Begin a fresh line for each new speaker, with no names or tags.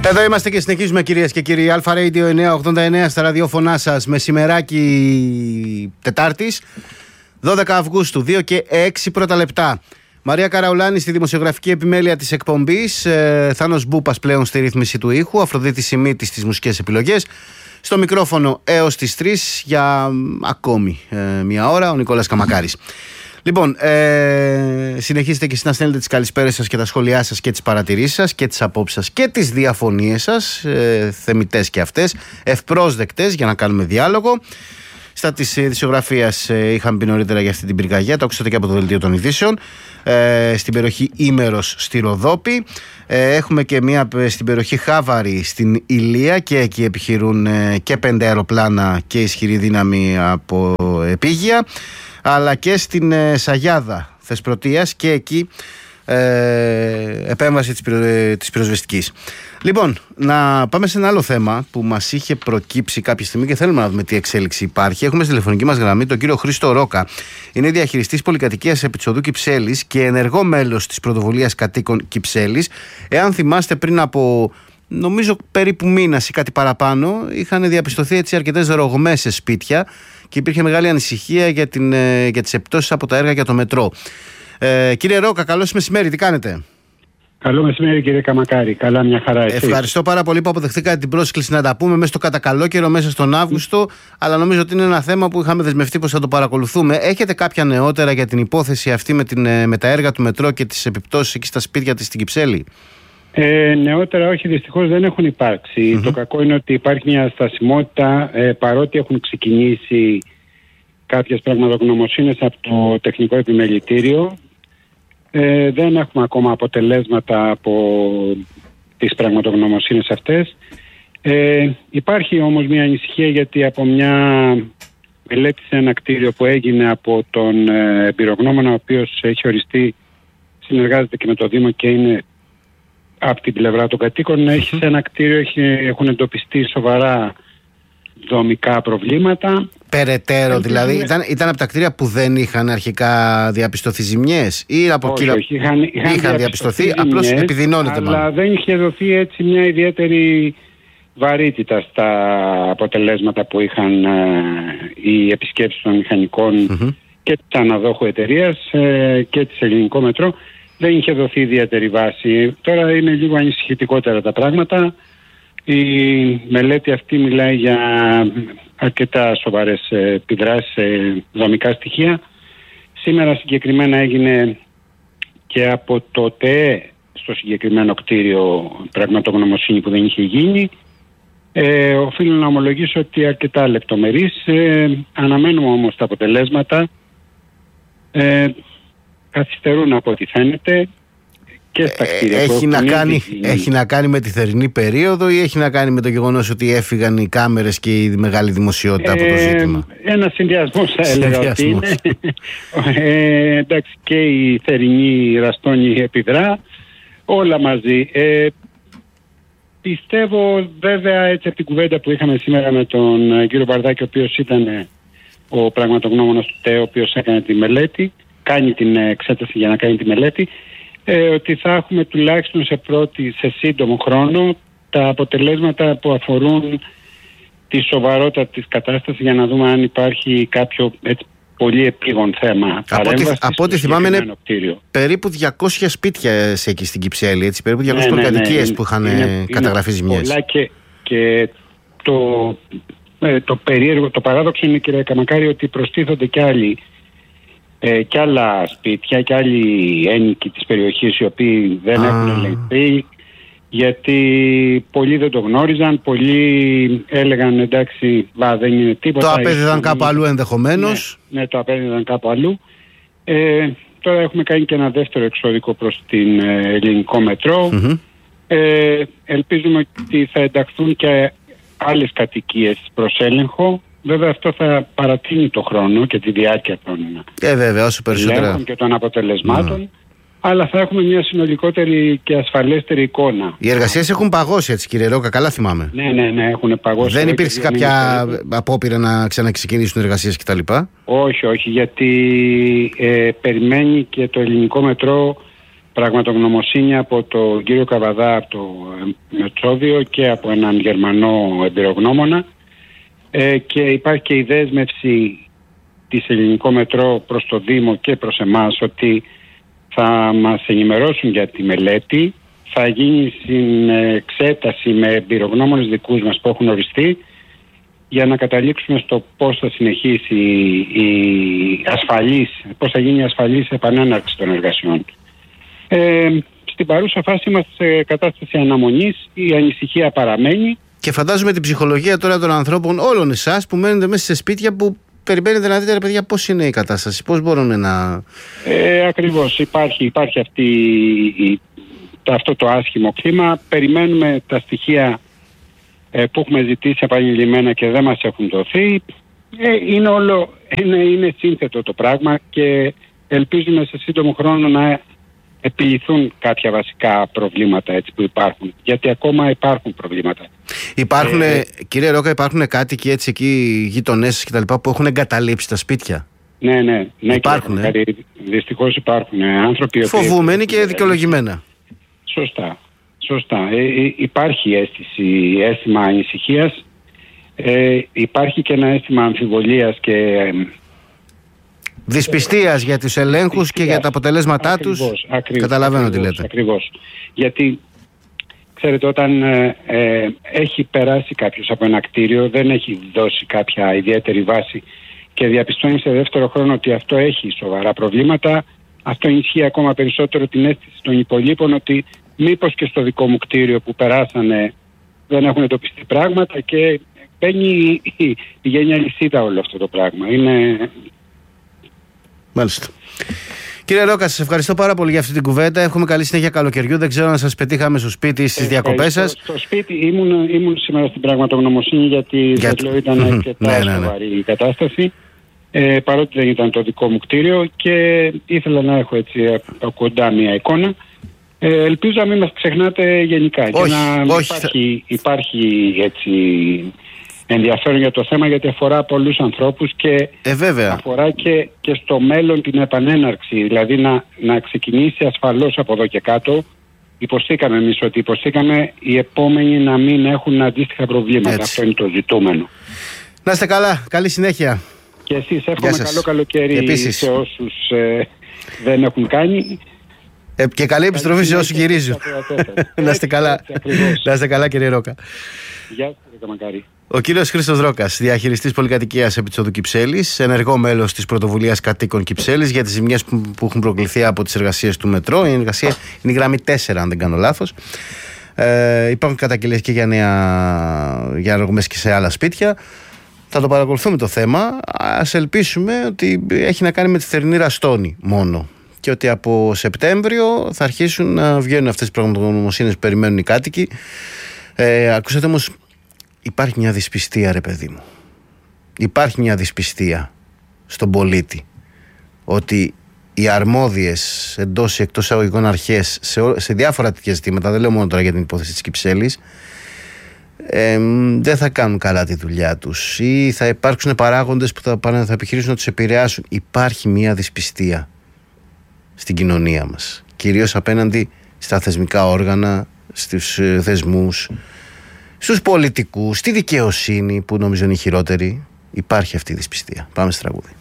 Εδώ είμαστε και συνεχίζουμε, κυρίες και κύριοι. Αλφα Radio 989 στα ραδιόφωνά σας, μεσημεράκι Τετάρτης 12 Αυγούστου, 2 και 6 πρώτα λεπτά. Μαρία Καραουλάνη στη δημοσιογραφική επιμέλεια της εκπομπής, Θάνος Μπούπας πλέον στη ρύθμιση του ήχου, Αφροδίτη Σιμίτης στις μουσικές επιλογές. Στο μικρόφωνο έως τις 3 για ακόμη μία ώρα ο Νικόλας Καμακάρης. Λοιπόν, συνεχίζετε και εσείς να στέλνετε τις καλησπέρες σας και τα σχόλιά σας και τις παρατηρήσεις σας και τις απόψεις σας και τις διαφωνίες σας, θεμιτές και αυτές, ευπρόσδεκτες για να κάνουμε διάλογο. Στα της ειδησιογραφίας είχαμε πει νωρίτερα για αυτή την πυρκαγιά, το ακούσατε και από το δελτίο των ειδήσεων, στην περιοχή Ήμερος στη Ροδόπη. Έχουμε και μία στην περιοχή Χάβαρη στην Ηλία και εκεί επιχειρούν και 5 αεροπλάνα και ισχυρή δύναμη από επίγεια, αλλά και στην Σαγιάδα Θεσπρωτείας και εκεί επέμβαση της πυροσβεστικής. Λοιπόν, να πάμε σε ένα άλλο θέμα που μας είχε προκύψει κάποια στιγμή και θέλουμε να δούμε τι εξέλιξη υπάρχει. Έχουμε στη τηλεφωνική μας γραμμή τον κύριο Χρήστο Ρόκα. Είναι διαχειριστής πολυκατοικίας Επιτσοδού Κυψέλης και ενεργό μέλος της πρωτοβουλίας κατοίκων Κυψέλης. Εάν θυμάστε, πριν από νομίζω περίπου μήνας ή κάτι παραπάνω, είχαν διαπιστωθεί έτσι αρκετές ρογμές σε σπίτια και υπήρχε μεγάλη ανησυχία για τις επιπτώσεις από τα έργα για το μετρό. Κύριε Ρόκα, καλώς μεσημέρι, τι κάνετε?
Καλό μεσημέρι, κύριε Καμακάρη. Καλά, μια χαρά. Εσείς?
Ευχαριστώ πάρα πολύ που αποδεχθήκατε την πρόσκληση να τα πούμε μέσα στο κατακαλό καιρό, μέσα στον Αύγουστο. Αλλά νομίζω ότι είναι ένα θέμα που είχαμε δεσμευτεί πως θα το παρακολουθούμε. Έχετε κάποια νεότερα για την υπόθεση αυτή με τα έργα του μετρό και τις επιπτώσεις εκεί στα σπίτια της στην Κυψέλη?
Νεότερα όχι, δυστυχώς δεν έχουν υπάρξει. Το κακό είναι ότι υπάρχει μια στασιμότητα, παρότι έχουν ξεκινήσει κάποιες πραγματογνωμοσύνες από το τεχνικό επιμελητήριο. Δεν έχουμε ακόμα αποτελέσματα από τις πραγματογνωμοσύνες αυτές. Υπάρχει όμως μια ανησυχία, γιατί από μια μελέτη σε ένα κτίριο που έγινε από τον εμπειρογνώμονα, ο οποίος έχει οριστεί, συνεργάζεται και με το Δήμο και είναι από την πλευρά των κατοίκων, έχει σε ένα κτίριο έχουν εντοπιστεί σοβαρά δομικά προβλήματα.
Περαιτέρω δηλαδή, ήταν από τα κτίρια που δεν είχαν αρχικά διαπιστωθεί ζημιές ή από εκεί?
Όχι, είχαν
διαπιστωθεί, απλώς επιδεινώνεται μάλλον.
Αλλά δεν είχε δοθεί έτσι μια ιδιαίτερη βαρύτητα στα αποτελέσματα που είχαν οι επισκέψεις των μηχανικών και της αναδόχου εταιρείας και της Ελληνικό Μετρό. Δεν είχε δοθεί ιδιαίτερη βάση. Τώρα είναι λίγο ανησυχητικότερα τα πράγματα. Η μελέτη αυτή μιλάει για αρκετά σοβαρές επιδράσεις σε δομικά στοιχεία. Σήμερα συγκεκριμένα έγινε και από το ΤΕΕ στο συγκεκριμένο κτίριο πραγματογνωμοσύνη που δεν είχε γίνει. Οφείλω να ομολογήσω ότι αρκετά λεπτομερής. Αναμένουμε όμως τα αποτελέσματα. Καθυστερούν από ό,τι φαίνεται.
Έχει να κάνει με τη θερινή περίοδο ή έχει να κάνει με το γεγονός ότι έφυγαν οι κάμερες και η μεγάλη δημοσιότητα από το ζήτημα?
Ένα συνδυασμός θα έλεγα ότι είναι. Εντάξει, και η θερινή ραστόνη επιδρά, όλα μαζί. Πιστεύω βέβαια, έτσι από την κουβέντα που είχαμε σήμερα με τον κύριο Μπαρδάκη, ο οποίος ήταν ο πραγματογνώμονας του ΤΕΟ, ο οποίος έκανε τη μελέτη, κάνει την εξέταση για να κάνει τη μελέτη, ότι θα έχουμε τουλάχιστον σε σύντομο χρόνο τα αποτελέσματα που αφορούν τη σοβαρότητα της κατάστασης, για να δούμε αν υπάρχει κάποιο έτσι πολύ επίγον θέμα παρέμβασης.
Από ό,τι θυμάμαι είναι περίπου 200 σπίτια εκεί στην Κυψέλη, έτσι, περίπου 200 πολυκατοικίες που είχαν καταγραφεί ζημιές.
Πολλά και το περίεργο, το παράδοξο είναι, κύριε Καμακάρη, ότι προστίθονται και άλλα σπίτια και άλλοι ένοικοι της περιοχής οι οποίοι δεν έχουν ελεγχθεί, γιατί πολλοί δεν το γνώριζαν, πολλοί έλεγαν εντάξει, δεν είναι τίποτα.
Το απέδιδαν κάπου αλλού ενδεχομένως.
Ναι, το απέδιδαν κάπου αλλού. Τώρα έχουμε κάνει και ένα δεύτερο εξώδικο προς την Ελληνικό Μετρό. Ελπίζουμε ότι θα ενταχθούν και άλλες κατοικίες προς έλεγχο. Βέβαια αυτό θα παρατείνει το χρόνο και τη διάρκεια των ελέγχων και των αποτελεσμάτων, αλλά θα έχουμε μια συνολικότερη και ασφαλέστερη εικόνα. Οι εργασίες έχουν παγώσει, έτσι, κύριε Ρόκα, καλά θυμάμαι. Ναι, έχουν παγώσει. Δεν υπήρξε κάποια απόπειρα να ξαναξεκινήσουν εργασίες κτλ? Όχι, γιατί περιμένει και το Ελληνικό Μετρό πραγματογνωμοσύνη από τον κύριο Καβαδά από το Μετσόβιο και από έναν Γερμανό εμπειρογνώμονα, και υπάρχει και η δέσμευση της Ελληνικό Μετρό προς το Δήμο και προς εμάς ότι θα μας ενημερώσουν για τη μελέτη, θα γίνει εξέταση με εμπειρογνώμονες δικούς μας που έχουν οριστεί για να καταλήξουμε στο πώς θα συνεχίσει πώς θα γίνει η ασφαλής επανέναρξη των εργασιών. Στην παρούσα φάση είμαστε σε κατάσταση αναμονής, η ανησυχία παραμένει.
Και φαντάζομαι την ψυχολογία τώρα των ανθρώπων, όλων εσάς που μένετε μέσα σε σπίτια που περιμένετε να δείτε, ρε παιδιά, πώς είναι η κατάσταση, πώς μπορούν να...
Ακριβώς, υπάρχει αυτό το άσχημο κλίμα. Περιμένουμε τα στοιχεία που έχουμε ζητήσει επανειλημμένα και δεν μας έχουν δοθεί. Είναι σύνθετο το πράγμα και ελπίζουμε σε σύντομο χρόνο να επιληθούν κάποια βασικά προβλήματα έτσι που υπάρχουν. Γιατί ακόμα υπάρχουν προβλήματα. Κύριε Ρόκα, υπάρχουν κάτοικοι έτσι εκεί, γείτονές και τα λοιπά, που έχουν εγκαταλείψει τα σπίτια?
Ναι. Υπάρχουν.
Δυστυχώς υπάρχουν άνθρωποι...
Φοβούμενοι και δικαιολογημένα.
Σωστά. Υπάρχει αίσθημα ανησυχίας. Υπάρχει και ένα αίσθημα αμφιβολίας και...
δυσπιστίας για τους ελέγχους και για τα αποτελέσματά τους. Καταλαβαίνω τι λέτε.
Ακριβώς. Γιατί, ξέρετε, όταν έχει περάσει κάποιος από ένα κτίριο, δεν έχει δώσει κάποια ιδιαίτερη βάση και διαπιστώνει σε δεύτερο χρόνο ότι αυτό έχει σοβαρά προβλήματα, αυτό ενισχύει ακόμα περισσότερο την αίσθηση των υπολείπων ότι μήπως και στο δικό μου κτίριο που περάσανε δεν έχουν εντοπιστεί πράγματα και πηγαίνει αλυσίδα όλο αυτό το πράγμα.
Μάλιστα. Κύριε Ρόκα, σας ευχαριστώ πάρα πολύ για αυτή την κουβέντα. Έχουμε καλή συνέχεια καλοκαιριού. Δεν ξέρω αν σας πετύχαμε στο σπίτι στις διακοπές σας.
Στο σπίτι ήμουν σήμερα στην πραγματογνωμοσύνη γιατί ήταν αρκετά σοβαρή η κατάσταση. Παρότι δεν ήταν το δικό μου κτίριο και ήθελα να έχω έτσι από κοντά μια εικόνα. Ελπίζω να μην μας ξεχνάτε γενικά. Υπάρχει έτσι ενδιαφέρον για το θέμα, γιατί αφορά πολλούς ανθρώπους και αφορά και στο μέλλον την επανέναρξη, δηλαδή να ξεκινήσει ασφαλώς από εδώ και κάτω. Υποστήκαμε εμείς ότι οι επόμενοι να μην έχουν αντίστοιχα προβλήματα. Έτσι. Αυτό είναι το ζητούμενο.
Να είστε καλά, καλή συνέχεια.
Και εσείς, εύχομαι καλό καλοκαίρι σε όσους δεν έχουν κάνει.
Και καλή επιστροφή σε όσους γυρίζουν. Να είστε καλά, κύριε Ρόκα.
Γεια σας, κύριε Μακάρη.
Ο κύριος Χρήστος Ρόκας, διαχειριστής πολυκατοικίας επί της οδού Κυψέλης, ενεργό μέλος της πρωτοβουλίας κατοίκων Κυψέλης για τις ζημιές που έχουν προκληθεί από τις εργασίες του μετρό. Η εργασία είναι η γραμμή 4, αν δεν κάνω λάθος. Υπάρχουν καταγγελίες και για ρογμές και σε άλλα σπίτια. Θα το παρακολουθούμε το θέμα. Ας ελπίσουμε ότι έχει να κάνει με τη θερινή ραστόνη μόνο. Και ότι από Σεπτέμβριο θα αρχίσουν να βγαίνουν αυτές τις πραγματογνωμοσύνες που περιμένουν οι κάτοικοι. Ακούσατε όμως, υπάρχει μια δυσπιστία, ρε παιδί μου. Υπάρχει μια δυσπιστία στον πολίτη ότι οι αρμόδιες εντός ή εκτός εισαγωγικών αρχές σε διάφορα τέτοια ζητήματα, δεν λέω μόνο τώρα για την υπόθεση της Κυψέλης, δεν θα κάνουν καλά τη δουλειά τους ή θα υπάρξουν παράγοντες που θα επιχειρήσουν να τους επηρεάσουν. Υπάρχει μια δυσπιστία στην κοινωνία μας, κυρίως απέναντι στα θεσμικά όργανα, στους θεσμούς, στους πολιτικούς, στη δικαιοσύνη που νομίζω είναι η χειρότερη. Υπάρχει αυτή η δυσπιστία. Πάμε στο τραγούδι.